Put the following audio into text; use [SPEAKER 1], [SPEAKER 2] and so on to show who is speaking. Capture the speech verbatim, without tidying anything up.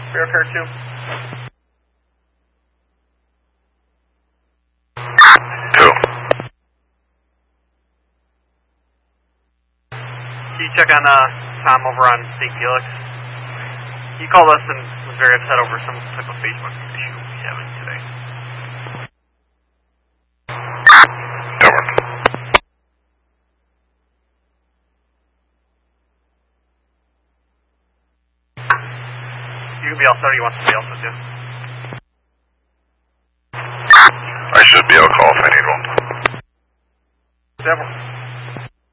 [SPEAKER 1] Bear Pair two.
[SPEAKER 2] Two.
[SPEAKER 1] Can you check on uh, Tom over on Saint Felix? He called us and was very upset over some type of Facebook issue he's having today.
[SPEAKER 2] Cover.
[SPEAKER 1] You can be all set, or you want somebody else with you?
[SPEAKER 2] I should be able to call if I need one.
[SPEAKER 1] Several.